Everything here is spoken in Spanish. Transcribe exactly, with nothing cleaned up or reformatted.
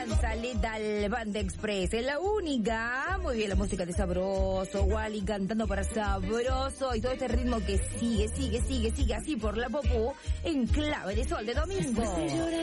Danza Letal Banda Express, es la única. Muy bien, la música de Sabroso, Wally cantando para Sabroso y todo este ritmo que sigue, sigue, sigue, sigue así por la Popú en Clave de Sol de domingo.